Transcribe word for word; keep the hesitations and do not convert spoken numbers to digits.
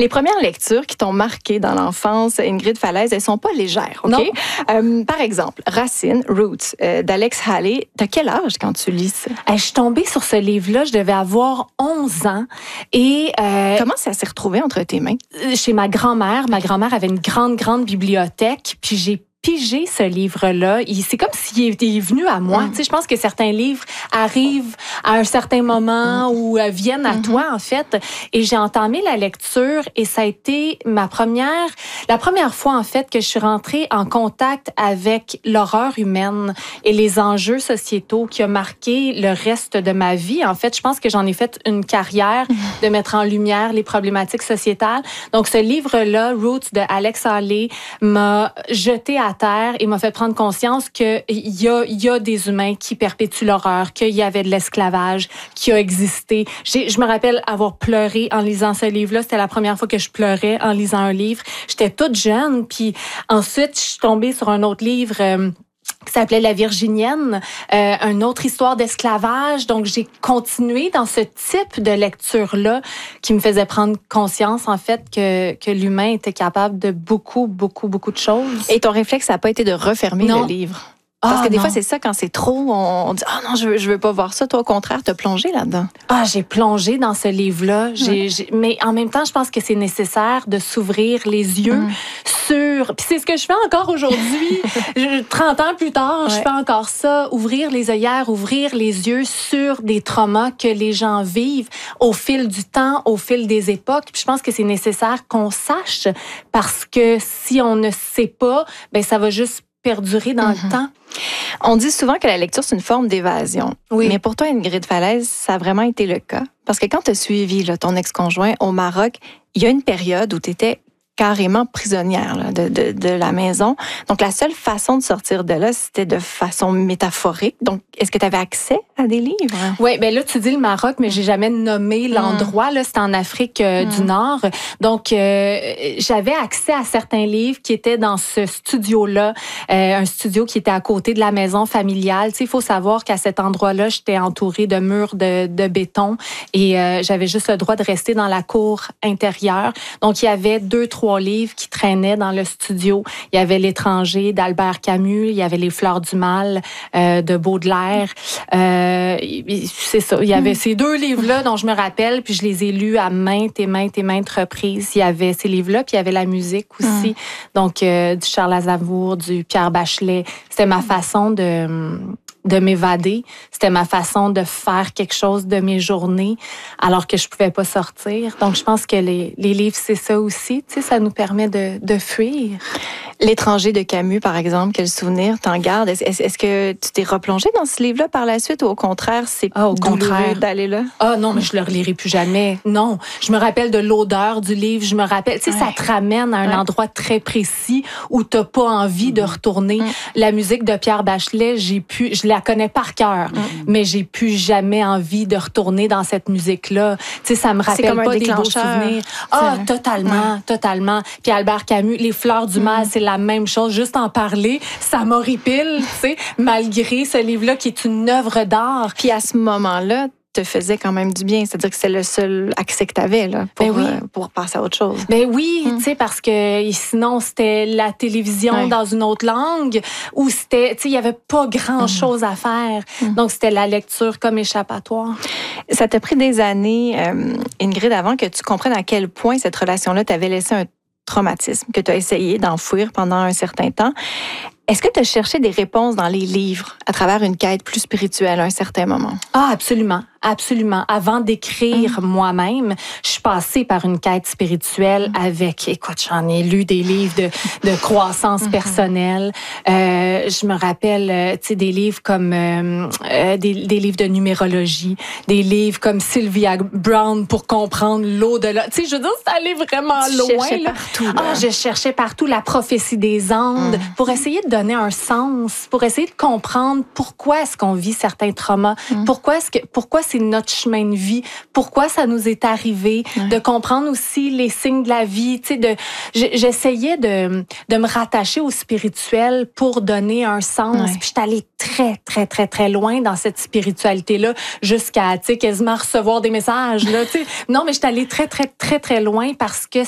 Les premières lectures qui t'ont marqué dans l'enfance, Ingrid Falaise, elles sont pas légères, OK? Non. Euh, par exemple, Racine, Roots, euh, d'Alex Haley. T'as quel âge quand tu lis ça? Euh, je suis tombée sur ce livre-là, je devais avoir onze ans. Et euh, Comment ça s'est retrouvé entre tes mains? chez ma grand-mère, ma grand-mère avait une grande, grande bibliothèque, puis j'ai pigé ce livre-là. Il- C'est comme s'il était venu à moi. Mm. Tu sais, je pense que certains livres arrivent à un certain moment Mm. ou euh, viennent à Mm-hmm. toi, en fait. Et j'ai entamé la lecture et ça a été ma première, la première fois, en fait, que je suis rentrée en contact avec l'horreur humaine et les enjeux sociétaux qui a marqué le reste de ma vie. En fait, je pense que j'en ai fait une carrière de mettre en lumière les problématiques sociétales. Donc, ce livre-là, Roots de Alex Haley, m'a jeté à terre et m'a fait prendre conscience qu'il y a, il y a des humains qui perpétuent l'horreur, qu'il y avait de l'esclavage qui a existé. J'ai, je me rappelle avoir pleuré en lisant ce livre-là. C'était la première fois que je pleurais en lisant un livre. J'étais toute jeune, puis ensuite, je suis tombée sur un autre livre... Euh, qui s'appelait La Virginienne, euh, une autre histoire d'esclavage. Donc, j'ai continué dans ce type de lecture-là qui me faisait prendre conscience, en fait, que, que l'humain était capable de beaucoup, beaucoup, beaucoup de choses. Et ton réflexe, ça n'a pas été de refermer Non. le livre? Parce Ah, que des non. fois, c'est ça, quand c'est trop, on, on dit « Ah non, je veux, je veux pas voir ça. » Toi, au contraire, t'as plongé là-dedans. Ah, j'ai plongé dans ce livre-là. J'ai, j'ai... Mais en même temps, je pense que c'est nécessaire de s'ouvrir les yeux Mm. sur... Puis c'est ce que je fais encore aujourd'hui. Je- trente ans plus tard, je Ouais. fais encore ça. Ouvrir les œillères, ouvrir les yeux sur des traumas que les gens vivent au fil du temps, au fil des époques. Puis je pense que c'est nécessaire qu'on sache parce que si on ne sait pas, ben ça va juste perdurer dans Mm-hmm. le temps. On dit souvent que la lecture, c'est une forme d'évasion. Oui. Mais pour toi, Ingrid Falaise, ça a vraiment été le cas. Parce que quand tu as suivi là, ton ex-conjoint au Maroc, il y a une période où tu étais carrément prisonnière là, de, de, de la maison. Donc, la seule façon de sortir de là, c'était de façon métaphorique. Donc, est-ce que tu avais accès à des livres? Oui, ben là, tu dis le Maroc, mais j'ai jamais nommé l'endroit. Là, c'est en Afrique euh, Mm. du Nord. Donc, euh, j'avais accès à certains livres qui étaient dans ce studio-là, euh, un studio qui était à côté de la maison familiale. Tu sais, il faut savoir qu'à cet endroit-là, j'étais entourée de murs de, de béton et euh, j'avais juste le droit de rester dans la cour intérieure. Donc, il y avait deux, trois livres qui traînaient dans le studio. Il y avait L'Étranger d'Albert Camus, il y avait Les Fleurs du Mal euh, de Baudelaire. Euh, c'est ça. Il y avait mm. ces deux livres-là dont je me rappelle, puis je les ai lus à maintes et maintes et maintes reprises. Il y avait ces livres-là, puis il y avait la musique aussi. Mm. Donc, euh, du Charles Aznavour, du Pierre Bachelet. C'était ma façon de... de m'évader. C'était ma façon de faire quelque chose de mes journées alors que je pouvais pas sortir. Donc, je pense que les, les livres, c'est ça aussi. Tu sais, ça nous permet de, de fuir. L'Étranger de Camus, par exemple, quel souvenir t'en gardes? Est-ce, est-ce que tu t'es replongé dans ce livre-là par la suite ou au contraire, c'est ah, au douloureux contraire d'aller là? Ah non, mais je le relirai plus jamais. Non. Je me rappelle de l'odeur du livre. Je me rappelle, tu sais, ouais. ça te ramène à un ouais. endroit très précis où t'as pas envie de retourner. Mm. La musique de Pierre Bachelet, j'ai pu, je la connais par cœur, mm. mais j'ai plus jamais envie de retourner dans cette musique-là. Tu sais, ça me rappelle pas des beaux souvenirs. Ah, oh, totalement, ouais. totalement. Puis Albert Camus, Les Fleurs du Mal, mm. c'est la même chose. Juste en parler, ça m'horripile, tu sais, malgré ce livre-là qui est une œuvre d'art. Puis à ce moment-là, te faisait quand même du bien. C'est-à-dire que c'est le seul accès que tu avais là, pour, ben oui. euh, pour passer à autre chose. Ben oui, hum. tu sais, parce que sinon, c'était la télévision ouais. dans une autre langue ou c'était, tu sais, il n'y avait pas grand-chose hum. à faire. Hum. Donc, c'était la lecture comme échappatoire. Ça t'a pris des années, euh, Ingrid, avant que tu comprennes à quel point cette relation-là t'avait laissé un traumatisme, que tu as essayé d'enfouir pendant un certain temps. Est-ce que tu as cherché des réponses dans les livres à travers une quête plus spirituelle à un certain moment? Ah, absolument. Absolument. Avant d'écrire mmh. moi-même, je suis passée par une quête spirituelle mmh. avec, écoute, j'en ai lu des livres de, de croissance mmh. personnelle. Euh, je me rappelle, euh, tu sais, des livres comme euh, euh, des, des livres de numérologie, des livres comme Sylvia Brown pour comprendre l'au-delà. Tu sais, je veux dire, c'est allé vraiment tu loin. Là. Partout, là. Ah, je cherchais partout la prophétie des Andes mmh. pour essayer de donner un sens, pour essayer de comprendre pourquoi est-ce qu'on vit certains traumas, mmh. pourquoi est-ce que, pourquoi c'est notre chemin de vie, pourquoi ça nous est arrivé, ouais. de comprendre aussi les signes de la vie, tu sais, de, j'essayais de, de me rattacher au spirituel pour donner un sens, ouais. puis j'étais allée très, très, très, très loin dans cette spiritualité-là, jusqu'à, tu sais, quasiment recevoir des messages, là, tu sais. Non, mais j'étais allée très, très, très, très loin parce que